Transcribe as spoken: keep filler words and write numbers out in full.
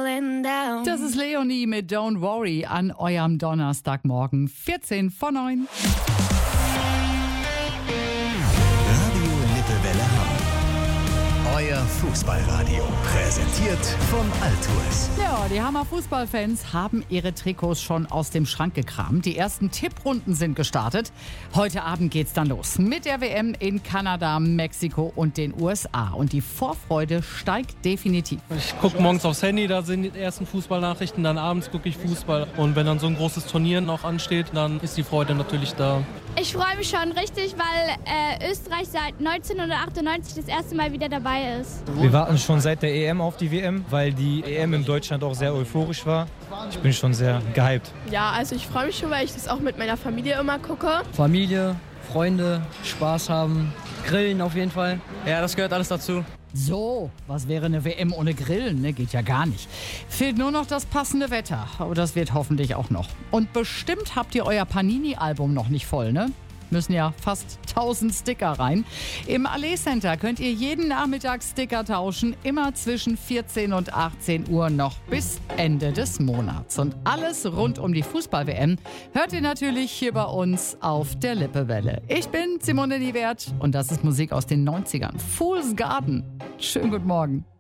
falling down. Das ist Leonie mit Don't Worry an eurem Donnerstagmorgen, vierzehn vor neun. Radio Lippewelle Hamm. Euer Fußballradio. Präsentiert von Altours. Ja, die Hammer Fußballfans haben ihre Trikots schon aus dem Schrank gekramt. Die ersten Tipprunden sind gestartet. Heute Abend geht's dann los mit der W M in Kanada, Mexiko und den U S A. Und die Vorfreude steigt definitiv. Ich gucke morgens aufs Handy, da sind die ersten Fußballnachrichten. Dann abends gucke ich Fußball. Und wenn dann so ein großes Turnier noch ansteht, dann ist die Freude natürlich da. Ich freue mich schon richtig, weil äh, Österreich seit neunzehnhundertachtundneunzig das erste Mal wieder dabei ist. Wir warten schon seit der E M auf die W M, weil die E M in Deutschland auch sehr euphorisch war. Ich bin schon sehr gehypt. Ja, also ich freue mich schon, weil ich das auch mit meiner Familie immer gucke. Familie, Freunde, Spaß haben, Grillen auf jeden Fall. Ja, das gehört alles dazu. So, was wäre eine W M ohne Grillen? Ne, geht ja gar nicht. Fehlt nur noch das passende Wetter. Aber das wird hoffentlich auch noch. Und bestimmt habt ihr euer Panini-Album noch nicht voll, ne? Müssen ja fast tausend Sticker rein. Im Allee Center könnt ihr jeden Nachmittag Sticker tauschen, immer zwischen vierzehn und achtzehn Uhr noch bis Ende des Monats. Und alles rund um die Fußball-W M hört ihr natürlich hier bei uns auf der Lippewelle. Ich bin Simone Niewert und das ist Musik aus den neunzigern. Fool's Garden. Schönen guten Morgen.